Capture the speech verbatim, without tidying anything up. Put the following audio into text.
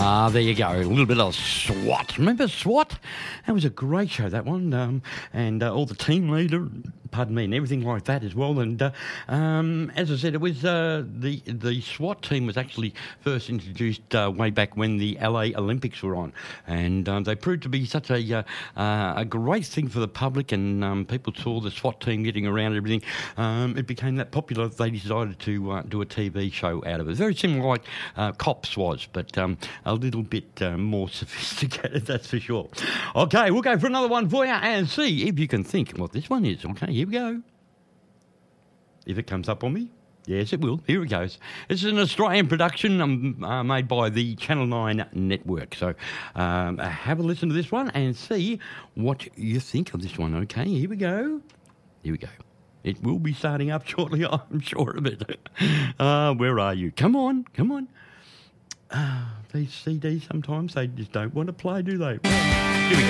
Ah, there you go. A little bit of SWAT. Remember SWAT? That was a great show, that one. Um, and uh, all the team leader, pardon me, and everything like that as well. And uh, um, as I said, it was uh, the the SWAT team was actually first introduced uh, way back when the L A Olympics were on, and um, they proved to be such a uh, uh, a great thing for the public, and um, people saw the SWAT team getting around and everything. Um, it became that popular that they decided to uh, do a T V show out of it. Very similar like uh, Cops was, but um, a little bit uh, more sophisticated, that's for sure. Okay, we'll go for another one for you and see if you can think what this one is. Okay, here we go. If it comes up on me. Yes, it will. Here it goes. This is an Australian production um, uh, made by the Channel nine network. So um, have a listen to this one and see what you think of this one. Okay, here we go. Here we go. It will be starting up shortly, I'm sure of it. Uh, where are you? Come on, come on. Uh, these C Ds sometimes, they just don't want to play, do they? Here we go.